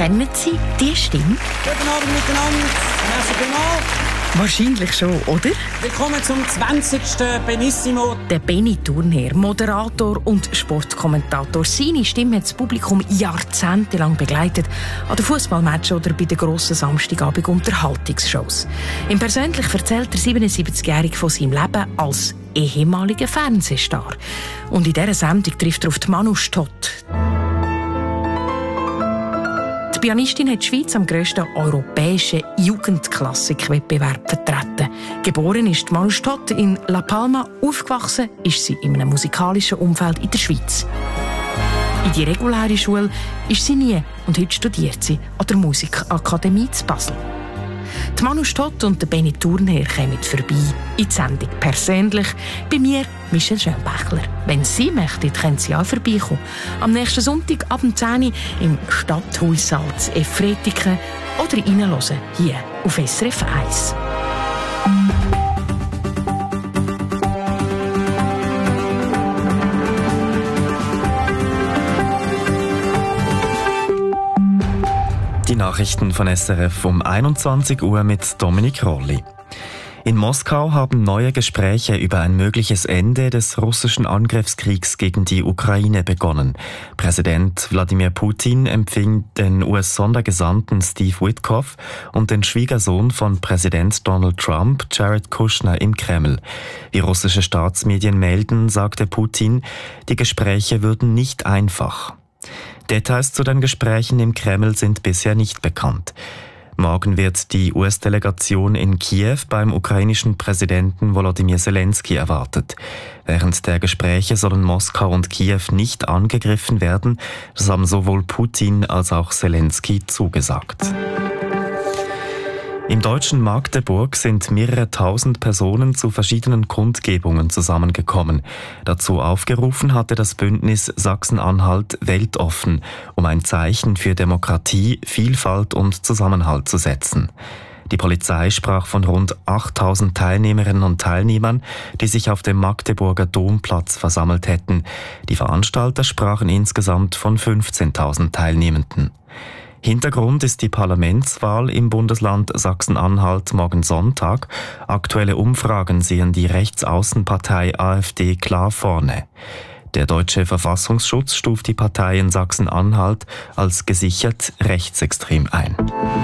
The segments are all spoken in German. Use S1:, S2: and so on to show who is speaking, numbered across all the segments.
S1: Kennen Sie die Stimme?
S2: Guten Abend miteinander. Merci vielmals.
S1: Wahrscheinlich schon, oder?
S2: Willkommen zum 20. Benissimo.
S1: Der Benny Thurnherr, Moderator und Sportkommentator. Seine Stimme hat das Publikum jahrzehntelang begleitet. An den Fußballmatchen oder bei den grossen Samstagabend-Unterhaltungsshows. Im Persönlich erzählt der 77-Jährige von seinem Leben als ehemaliger Fernsehstar. Und in dieser Sendung trifft er auf die Manu Stott. Die Pianistin hat die Schweiz am grössten europäischen Jugendklassikwettbewerb vertreten. Geboren ist Manu Stott in La Palma, aufgewachsen ist sie in einem musikalischen Umfeld in der Schweiz. In die reguläre Schule ist sie nie und heute studiert sie an der Musikakademie zu Basel. Die Manu Stott und der Benny Thurnherr kommen vorbei in die Sendung «Persönlich». Bei mir Michel Schönbächler. Wenn Sie möchten, können Sie auch vorbeikommen. Am nächsten Sonntag ab 10 Uhr im Stadthaussaal zu Efretiken oder reinhören hier auf SRF 1.
S3: Die Nachrichten von SRF um 21 Uhr mit Dominik Rolli. In Moskau haben neue Gespräche über ein mögliches Ende des russischen Angriffskriegs gegen die Ukraine begonnen. Präsident Wladimir Putin empfing den US-Sondergesandten Steve Witkoff und den Schwiegersohn von Präsident Donald Trump, Jared Kushner, im Kreml. Wie russische Staatsmedien melden, sagte Putin, die Gespräche würden nicht einfach. Details zu den Gesprächen im Kreml sind bisher nicht bekannt. Morgen wird die US-Delegation in Kiew beim ukrainischen Präsidenten Volodymyr Zelensky erwartet. Während der Gespräche sollen Moskau und Kiew nicht angegriffen werden. Das haben sowohl Putin als auch Zelensky zugesagt. Im deutschen Magdeburg sind mehrere tausend Personen zu verschiedenen Kundgebungen zusammengekommen. Dazu aufgerufen hatte das Bündnis Sachsen-Anhalt weltoffen, um ein Zeichen für Demokratie, Vielfalt und Zusammenhalt zu setzen. Die Polizei sprach von rund 8000 Teilnehmerinnen und Teilnehmern, die sich auf dem Magdeburger Domplatz versammelt hätten. Die Veranstalter sprachen insgesamt von 15.000 Teilnehmenden. Hintergrund ist die Parlamentswahl im Bundesland Sachsen-Anhalt morgen Sonntag. Aktuelle Umfragen sehen die Rechtsaußenpartei AfD klar vorne. Der deutsche Verfassungsschutz stuft die Partei in Sachsen-Anhalt als gesichert rechtsextrem ein.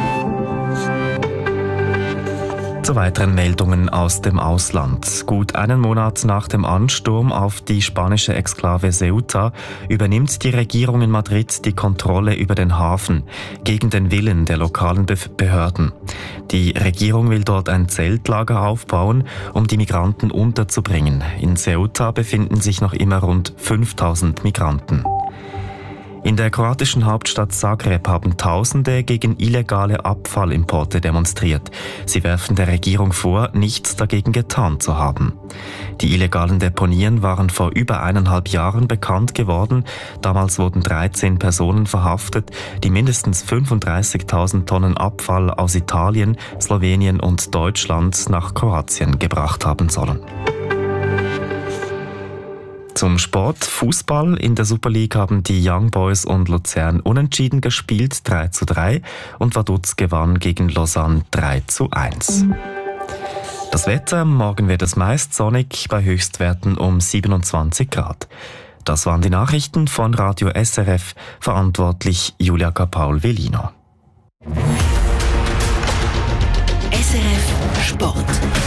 S3: Zu weiteren Meldungen aus dem Ausland. Gut einen Monat nach dem Ansturm auf die spanische Exklave Ceuta übernimmt die Regierung in Madrid die Kontrolle über den Hafen, gegen den Willen der lokalen Behörden. Die Regierung will dort ein Zeltlager aufbauen, um die Migranten unterzubringen. In Ceuta befinden sich noch immer rund 5000 Migranten. In der kroatischen Hauptstadt Zagreb haben Tausende gegen illegale Abfallimporte demonstriert. Sie werfen der Regierung vor, nichts dagegen getan zu haben. Die illegalen Deponien waren vor über 1,5 Jahren bekannt geworden. Damals wurden 13 Personen verhaftet, die mindestens 35.000 Tonnen Abfall aus Italien, Slowenien und Deutschland nach Kroatien gebracht haben sollen. Zum Sport. Fußball. In der Super League haben die Young Boys und Luzern unentschieden gespielt, 3:3, und Vaduz gewann gegen Lausanne 3:1. Das Wetter. Morgen wird es meist sonnig, bei Höchstwerten um 27 Grad. Das waren die Nachrichten von Radio SRF, verantwortlich Julia Paul-Velino.
S4: SRF Sport.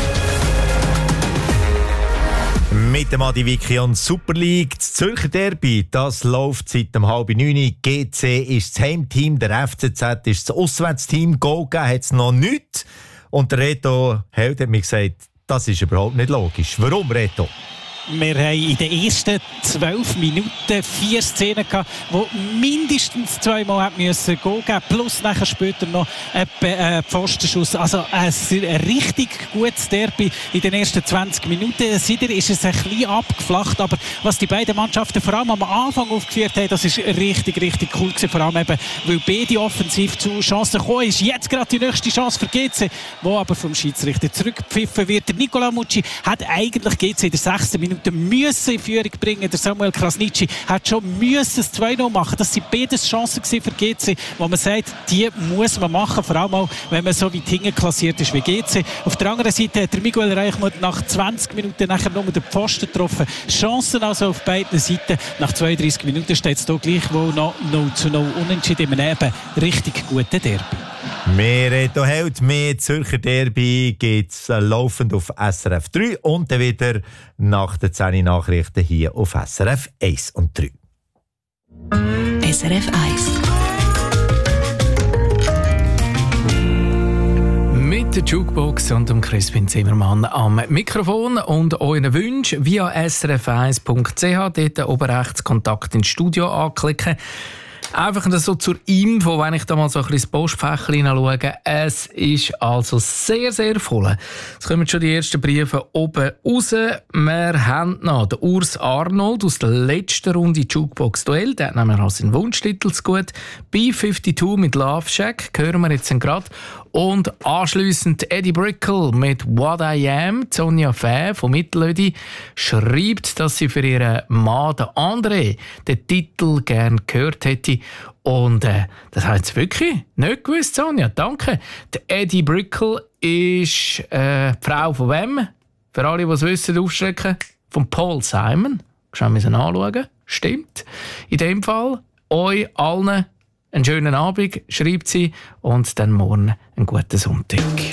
S5: Mit dem Adi Vicky und Super League. Das Zürcher Derby, das läuft seit dem 8:30. GC ist das Heimteam, der FCZ ist das Auswärtsteam. Goal gegeben hat es noch nichts. Und der Reto Held hat mir gesagt, das ist überhaupt nicht logisch. Warum, Reto?
S6: Wir haben in den ersten 12 Minuten 4 Szenen gehabt, die mindestens 2-mal hätten müssen Goal geben, plus nachher später noch ein Pfostenschuss. Also ein richtig gutes Derby in den ersten 20 Minuten. Seitdem ist es ein bisschen abgeflacht, aber was die beiden Mannschaften vor allem am Anfang aufgeführt haben, das ist richtig, richtig cool gewesen. Vor allem eben, weil beide offensiv zu Chancen gekommen ist. Jetzt gerade die nächste Chance für GC, die aber vom Schiedsrichter zurückgepfiffen wird. Der Nicola Mucci hat eigentlich GC in der 6. Minute Minuten müssen in Führung bringen. Der Samuel Krasniqi hat schon müssen das 2-0 machen. Das sind beides Chancen für GC, wo man sagt, die muss man machen, vor allem auch, wenn man so weit hinten klassiert ist wie GC. Auf der anderen Seite hat der Miguel Reichmuth nach 20 Minuten nachher nur den Pfosten getroffen. Chancen also auf beiden Seiten. Nach 32 Minuten steht es hier gleichwohl noch 0-0 unentschieden in einem eben richtig guten Derby.
S5: Wir reden heute mehr Zürcher Derby, gibt es laufend auf SRF 3 und dann wieder nach den 10 Nachrichten hier auf SRF 1 und 3.
S4: SRF 1
S7: mit der Jukebox und dem Crispin Zimmermann am Mikrofon und euren Wünschen via srf1.ch, dort oben rechts Kontakt ins Studio anklicken. Einfach so zur Info, wenn ich da mal so ein bisschen das Postfächchen hineinschaue. Es ist also sehr, sehr voll. Es kommen schon die ersten Briefe oben raus. Wir haben noch den Urs Arnold aus der letzten Runde Jukebox-Duell. Der hat nämlich auch seinen Wunschtitel zu gut. B-52 mit Love Shack hören wir jetzt gerade. Und anschliessend Eddie Brickell mit What I Am. Sonja Fäh von Mittelödi schreibt, dass sie für ihren Mann, den André, den Titel gerne gehört hätte. Und das hat sie wirklich nicht gewusst, Sonja. Danke. Der Eddie Brickell ist die Frau von wem? Für alle, die es wissen, aufschrecken. Von Paul Simon. Schauen wir uns anschauen. Stimmt. In dem Fall euch allen einen schönen Abend, schreibt sie, und dann morgen einen guten Sonntag.